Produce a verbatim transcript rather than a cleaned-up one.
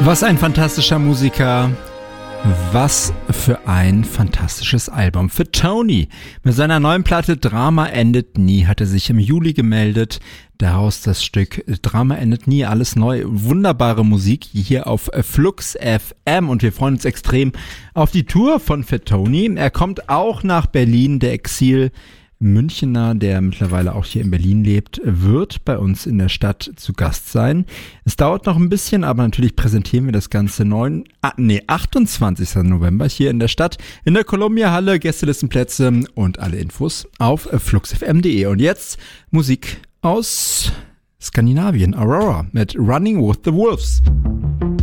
Was ein fantastischer Musiker. Was für ein fantastisches Album. Fatoni mit seiner neuen Platte Drama endet nie hat er sich im Juli gemeldet. Daraus das Stück Drama endet nie, alles neu. Wunderbare Musik hier auf Flux F M und wir freuen uns extrem auf die Tour von Fatoni. Er kommt auch nach Berlin, der Exil Münchener, der mittlerweile auch hier in Berlin lebt, wird bei uns in der Stadt zu Gast sein. Es dauert noch ein bisschen, aber natürlich präsentieren wir das Ganze neun, ah, nee, achtundzwanzigsten November hier in der Stadt, in der Columbia Halle, Gästelistenplätze und alle Infos auf flux f m punkt de. Und jetzt Musik aus Skandinavien, Aurora mit Running with the Wolves.